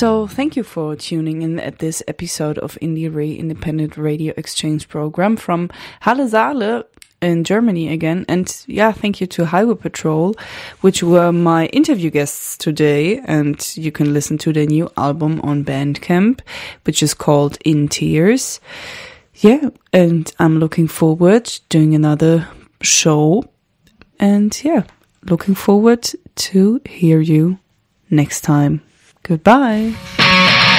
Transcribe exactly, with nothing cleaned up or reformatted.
So thank you for tuning in at this episode of Indie Ray Independent Radio Exchange Program from Halle Saale in Germany again. And yeah, thank you to Highway Patrol, which were my interview guests today. And you can listen to their new album on Bandcamp, which is called In Tears. Yeah, and I'm looking forward to doing another show. And yeah, looking forward to hear you next time. Goodbye.